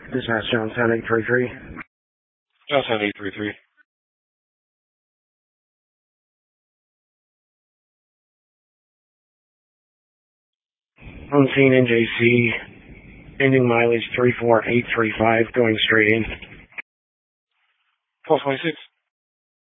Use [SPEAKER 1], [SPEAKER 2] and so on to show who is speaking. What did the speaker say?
[SPEAKER 1] Dispatch Johnstown 833.
[SPEAKER 2] Johnstown 833.
[SPEAKER 1] On scene NJC, ending mileage 34835, going straight in.
[SPEAKER 2] 1226.